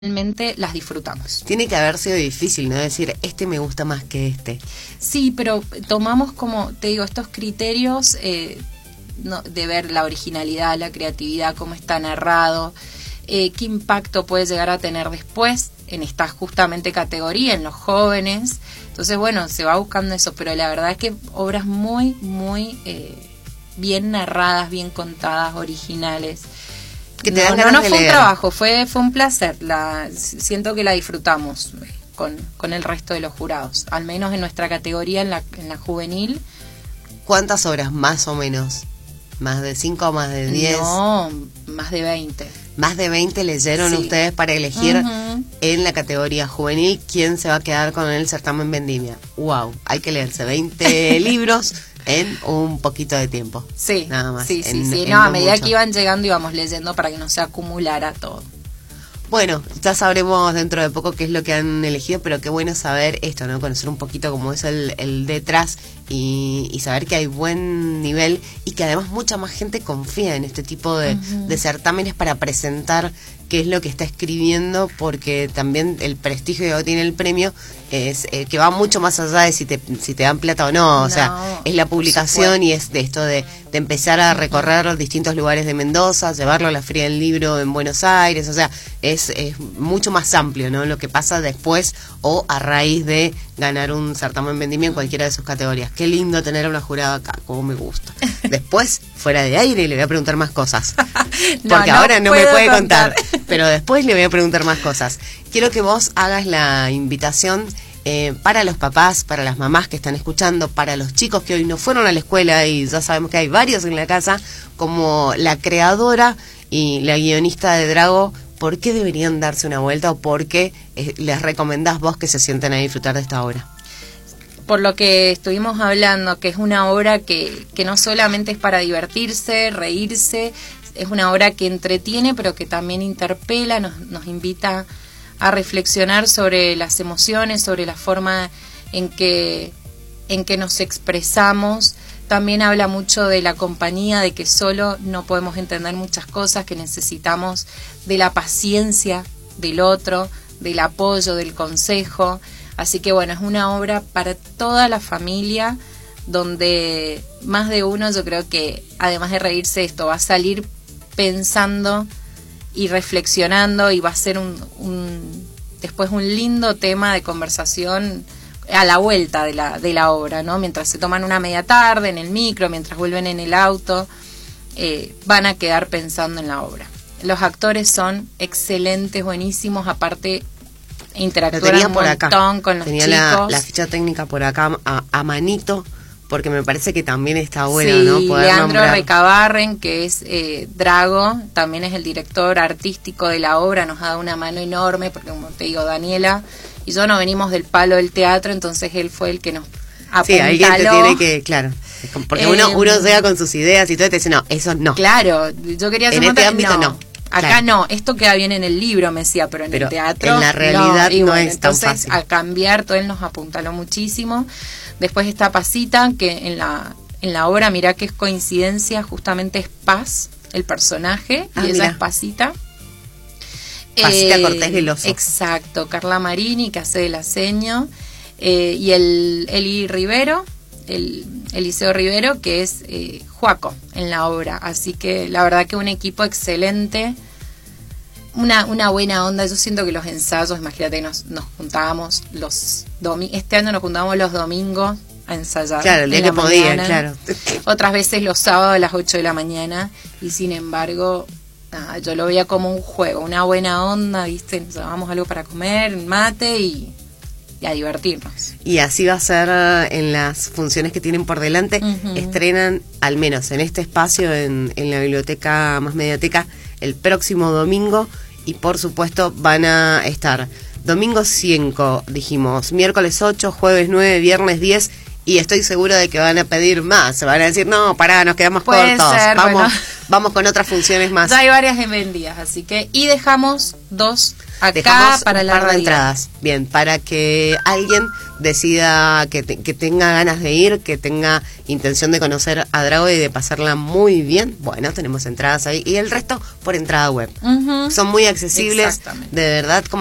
realmente las disfrutamos. Tiene que haber sido difícil, ¿no? Decir, este me gusta más que este. Sí, pero tomamos, como te digo, estos criterios de ver la originalidad, la creatividad, cómo está narrado, qué impacto puede llegar a tener después en esta justamente categoría, en los jóvenes. Entonces, bueno, se va buscando eso, pero la verdad es que obras muy, muy bien narradas, bien contadas, originales. Que te dan ganas no de fue leer. Un trabajo, fue un placer. Siento que la disfrutamos con el resto de los jurados, al menos en nuestra categoría, en la juvenil. ¿Cuántas obras más o menos? ¿Más de 5 o más de 10? No, más de 20. Más de 20 leyeron ustedes para elegir en la categoría juvenil quién se va a quedar con el certamen Vendimia. ¡Wow! Hay que leerse 20 libros en un poquito de tiempo. Sí, nada más. Sí. A medida que iban llegando íbamos leyendo para que no se acumulara todo. Bueno, ya sabremos dentro de poco qué es lo que han elegido, pero qué bueno saber esto, ¿no? Conocer un poquito cómo es el detrás y saber que hay buen nivel y que además mucha más gente confía en este tipo de certámenes para presentar qué es lo que está escribiendo, porque también el prestigio que tiene el premio es que va mucho más allá de si te dan plata o no. O sea, es la publicación y es de esto de empezar a recorrer distintos lugares de Mendoza, llevarlo a la Feria del Libro en Buenos Aires. O sea, es mucho más amplio, ¿no? Lo que pasa después o a raíz de ganar un certamen Vendimia en cualquiera de sus categorías. Qué lindo tener a una jurada acá, como me gusta. Después, fuera de aire, le voy a preguntar más cosas. Porque ahora no me puede contar. Pero después le voy a preguntar más cosas. Quiero que vos hagas la invitación para los papás, para las mamás que están escuchando, para los chicos que hoy no fueron a la escuela y ya sabemos que hay varios en la casa, como la creadora y la guionista de Drago. ¿Por qué deberían darse una vuelta o por qué les recomendás vos que se sienten a disfrutar de esta obra? Por lo que estuvimos hablando, que es una obra que no solamente es para divertirse, reírse, es una obra que entretiene, pero que también interpela, nos invita a reflexionar sobre las emociones, sobre la forma en que nos expresamos. También habla mucho de la compañía, de que solo no podemos entender muchas cosas, que necesitamos de la paciencia del otro, del apoyo, del consejo. Así que bueno, es una obra para toda la familia, donde más de uno, yo creo que además de reírse esto, va a salir pensando y reflexionando, y va a ser después un lindo tema de conversación a la vuelta de la obra, ¿no? Mientras se toman una media tarde en el micro, mientras vuelven en el auto, van a quedar pensando en la obra. Los actores son excelentes, buenísimos, aparte interactúan un montón con los chicos. Tenía la ficha técnica por acá a manito, porque me parece que también está bueno, sí, ¿no? Poder Leandro nombrar. Recabarren, que es Drago, también es el director artístico de la obra, nos ha dado una mano enorme, porque como te digo, Daniela y yo no venimos del palo del teatro, entonces él fue el que nos apuntaló. Sí, alguien te tiene que, claro, porque uno llega con sus ideas y todo y te dice, no, eso no. Claro, yo quería hacer en este ámbito no. Acá claro. No, esto queda bien en el libro, me decía, pero en el teatro en la realidad no es tan entonces, fácil. A cambiar, todo él nos apuntaló muchísimo. Después está Pasita, que en la obra, mirá que es coincidencia, justamente es Paz, el personaje, y ella es Pasita. Pasita Cortés Veloso. Exacto, Carla Marini, que hace de la seño, y el Eliseo Rivero, que es Juaco en la obra. Así que la verdad que un equipo excelente, una buena onda. Yo siento que los ensayos, imagínate, nos juntábamos los domingos, este año nos juntábamos los domingos a ensayar. Claro, el día que podía, claro. Otras veces los sábados a las 8 de la mañana, y sin embargo, nada, yo lo veía como un juego, una buena onda, ¿viste? Nos llevábamos algo para comer, mate y a divertirnos. Y así va a ser en las funciones que tienen por delante. Estrenan, al menos en este espacio, en la Biblioteca Más Mediateca, el próximo domingo, y por supuesto van a estar domingo 5, dijimos, miércoles 8, jueves 9, viernes 10, y estoy seguro de que van a pedir más. Se van a decir, no, pará, nos quedamos cortos. Vamos con otras funciones más. Ya hay varias vendidas, así que... Y dejamos 2 acá dejamos para un la par de radio. entradas. Bien, para que alguien decida que tenga ganas de ir, que tenga intención de conocer a Drago y de pasarla muy bien. Bueno, tenemos entradas ahí y el resto por entrada web. Son muy accesibles, Exactamente. de verdad.